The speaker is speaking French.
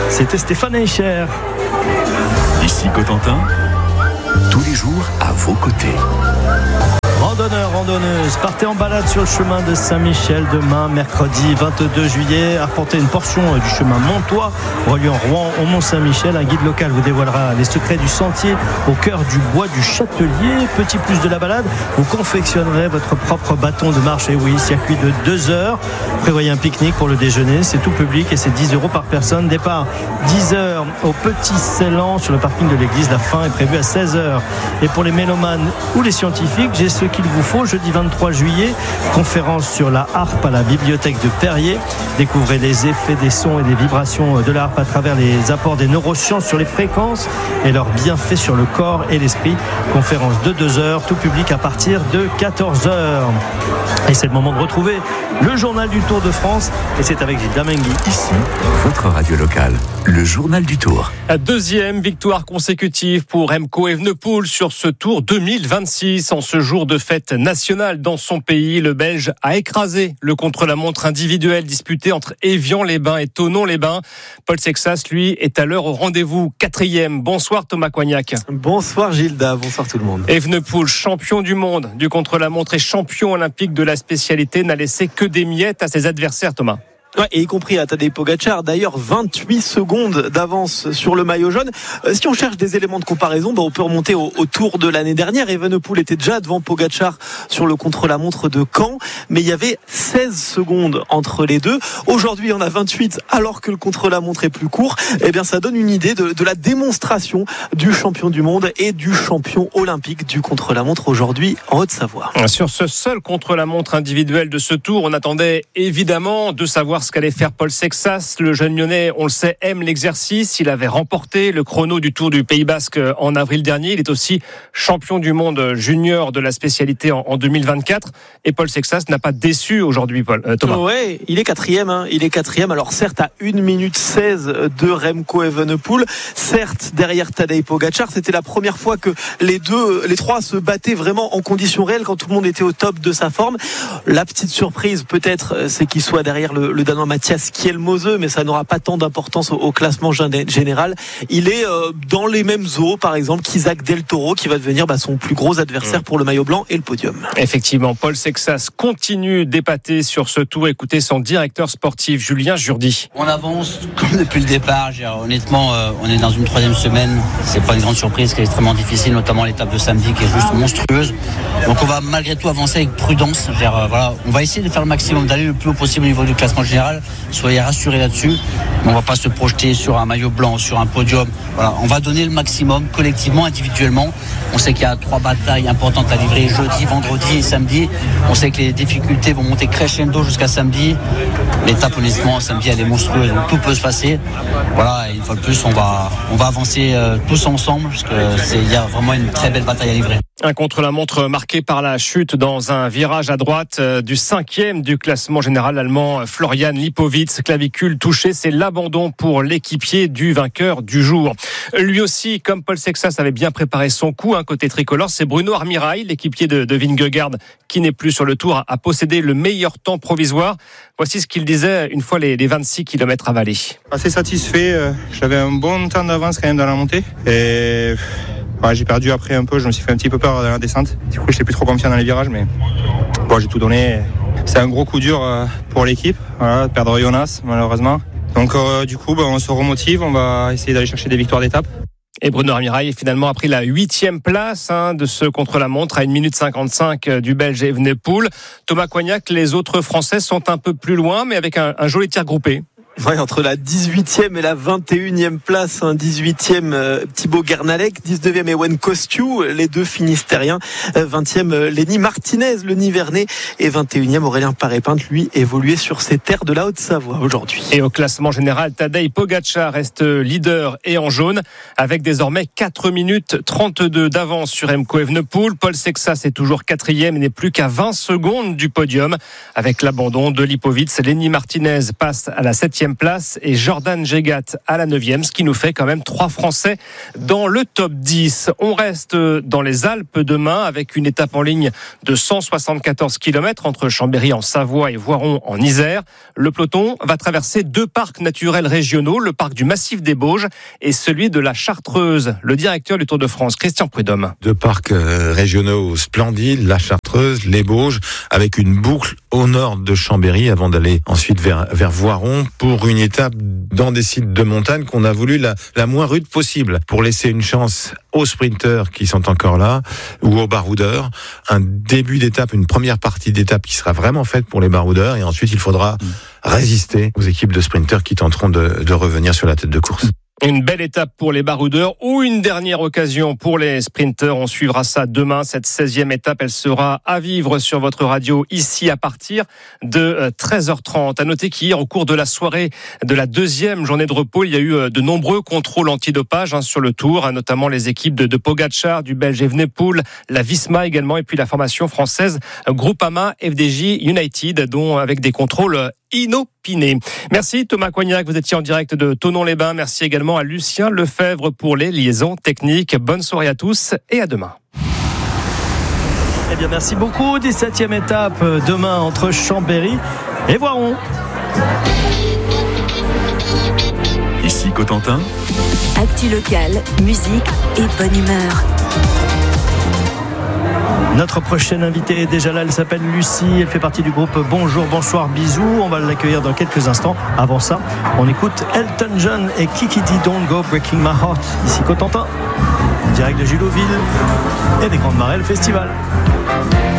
C'était Stéphane Eicher. Ici Cotentin, tous les jours à vos côtés. Randonneurs, randonneuses, partez en balade sur le chemin de Saint-Michel demain, mercredi 22 juillet. Arpentez une portion du chemin Montois, reliant Rouen au Mont-Saint-Michel. Un guide local vous dévoilera les secrets du sentier au cœur du bois du Châtelier. Petit plus de la balade, vous confectionnerez votre propre bâton de marche. Et oui, circuit de 2 heures. Prévoyez un pique-nique pour le déjeuner. C'est tout public et c'est 10 € par personne. Départ 10 heures au Petit Ceylan sur le parking de l'église. La fin est prévue à 16 heures. Et pour les mélomanes ou les scientifiques, j'ai ce qu'il vous faut. Jeudi 23 juillet, conférence sur la harpe à la bibliothèque de Perrier. Découvrez les effets des sons et des vibrations de la harpe à travers les apports des neurosciences sur les fréquences et leurs bienfaits sur le corps et l'esprit. Conférence de 2 heures, tout public à partir de 14 heures. Et c'est le moment de retrouver le journal du Tour de France. Et c'est avec Gilles Damengui. Ici, votre radio locale, le journal du Tour. La 2e victoire consécutive pour Remco Evenepoel sur ce Tour 2026. En ce jour de fête nationale dans son pays, le Belge a écrasé le contre-la-montre individuel disputé entre Évian-les-Bains et Thonon-les-Bains. Paul Sexas, lui, est à l'heure au rendez-vous. 4e. Bonsoir Thomas Coignac. Bonsoir Gilda, bonsoir tout le monde. Evenepoel, champion du monde du contre-la-montre et champion olympique de la spécialité, n'a laissé que des miettes à ses adversaires, Thomas. Ouais, et y compris à Tadej Pogačar, d'ailleurs 28 secondes d'avance sur le maillot jaune. Si on cherche des éléments de comparaison, on peut remonter au Tour de l'année dernière. Evenepoel était déjà devant Pogačar sur le contre-la-montre de Caen, mais il y avait 16 secondes entre les deux. Aujourd'hui, il y en a 28 alors que le contre-la-montre est plus court. Eh bien, ça donne une idée de la démonstration du champion du monde et du champion olympique du contre-la-montre aujourd'hui en Haute-Savoie. Sur ce seul contre-la-montre individuel de ce Tour, on attendait évidemment de savoir ce qu'allait faire Paul Sexas. Le jeune Lyonnais, on le sait, aime l'exercice. Il avait remporté le chrono du Tour du Pays Basque en avril dernier. Il est aussi champion du monde junior de la spécialité en 2024. Et Paul Sexas n'a pas déçu aujourd'hui, Thomas. Ouais, il est 4e. Il est 4e. Alors certes à 1 minute 16 de Remco Evenepoel. Certes derrière Tadej Pogačar. C'était la première fois que les trois se battaient vraiment en conditions réelles quand tout le monde était au top de sa forme. La petite surprise peut-être, c'est qu'il soit derrière le Danois Mathias Kjelmose, mais ça n'aura pas tant d'importance au classement général. Il est dans les mêmes eaux, par exemple, qu'Isaac Del Toro, qui va devenir son plus gros adversaire pour le maillot blanc et le podium. Effectivement, Paul Sexas continue d'épater sur ce Tour. Écoutez son directeur sportif, Julien Jourdi. On avance comme depuis le départ. Honnêtement, on est dans une 3e semaine. C'est pas une grande surprise, qui est extrêmement difficile, notamment l'étape de samedi, qui est juste monstrueuse. Donc on va malgré tout avancer avec prudence. On va essayer de faire le maximum, d'aller le plus haut possible au niveau du classement général. Soyez rassurés là-dessus. On ne va pas se projeter sur un maillot blanc, sur un podium. Voilà, on va donner le maximum collectivement, individuellement. On sait qu'il y a 3 batailles importantes à livrer jeudi, vendredi et samedi. On sait que les difficultés vont monter crescendo jusqu'à samedi. L'étape, honnêtement, samedi, elle est monstrueuse. Donc tout peut se passer. Voilà, et une fois de plus, on va avancer tous ensemble parce qu'il y a vraiment une très belle bataille à livrer. Un contre-la-montre marqué par la chute dans un virage à droite du 5e du classement général allemand, Florian Lipowitz, clavicule touchée. C'est l'abandon pour l'équipier du vainqueur du jour. Lui aussi, comme Paul Sexas avait bien préparé son coup, côté tricolore, c'est Bruno Armirail, l'équipier de Vingegaard, qui n'est plus sur le Tour, a possédé le meilleur temps provisoire. Voici ce qu'il disait une fois les 26 km avalés. Assez satisfait, j'avais un bon temps d'avance quand même dans la montée. Et j'ai perdu après un peu, je me suis fait un petit peu peur dans la descente. Du coup, je n'étais plus trop confiant dans les virages, mais j'ai tout donné. C'est un gros coup dur pour l'équipe, perdre Jonas malheureusement. Donc du coup, on se remotive, on va essayer d'aller chercher des victoires d'étape. Et Bruno Armirail finalement a pris la 8e place de ce contre-la-montre à 1 minute 55 du Belge Evenepoel. Thomas Coignac, les autres Français sont un peu plus loin, mais avec un joli tir groupé. Ouais, entre la 18e et la 21e place, 18e Thibaut Gernalec, 19e Ewen Kostiou, les deux finistériens, 20e Lenny Martinez, le Nivernais, et 21e Aurélien Paré-Pinte, lui évolué sur ces terres de la Haute-Savoie aujourd'hui. Et au classement général, Tadej Pogačar reste leader et en jaune, avec désormais 4 minutes 32 d'avance sur Remco Evenepoel. Paul Sexas est toujours 4e et n'est plus qu'à 20 secondes du podium. Avec l'abandon de Lipowitz, Lenny Martinez passe à la 7e 10e place et Jordan Jegat à la 9e, ce qui nous fait quand même 3 Français dans le top 10. On reste dans les Alpes demain avec une étape en ligne de 174 km entre Chambéry en Savoie et Voiron en Isère. Le peloton va traverser 2 parcs naturels régionaux, le parc du Massif des Bauges et celui de la Chartreuse. Le directeur du Tour de France, Christian Prudhomme. 2 parcs régionaux splendides, la Chartreuse, les Bauges, avec une boucle au nord de Chambéry avant d'aller ensuite vers Voiron pour une étape dans des sites de montagne qu'on a voulu la moins rude possible pour laisser une chance aux sprinteurs qui sont encore là ou aux baroudeurs. Un début d'étape, une première partie d'étape qui sera vraiment faite pour les baroudeurs et ensuite il faudra résister aux équipes de sprinteurs qui tenteront de revenir sur la tête de course. Une belle étape pour les baroudeurs ou une dernière occasion pour les sprinteurs. On suivra ça demain. Cette 16e étape, elle sera à vivre sur votre radio ici à partir de 13h30. À noter qu'hier, au cours de la soirée de la 2e journée de repos, il y a eu de nombreux contrôles antidopage sur le Tour, notamment les équipes de Pogačar, du Belge Evenepoel, la Visma également, et puis la formation française Groupama FDJ United, dont avec des contrôles inopinés. Merci Thomas Coignac, vous étiez en direct de Thonon-les-Bains. Merci également à Lucien Lefebvre pour les liaisons techniques. Bonne soirée à tous et à demain. Eh bien, merci beaucoup. 17e étape demain entre Chambéry et Voiron. Ici Cotentin. Actu locale, musique et bonne humeur. Notre prochaine invitée est déjà là, elle s'appelle Lucie, elle fait partie du groupe Bonjour, Bonsoir, Bisous. On va l'accueillir dans quelques instants. Avant ça, on écoute Elton John et Kiki D, Don't Go Breaking My Heart. Ici Cotentin, direct de Juloville et des Grandes Marais, le festival.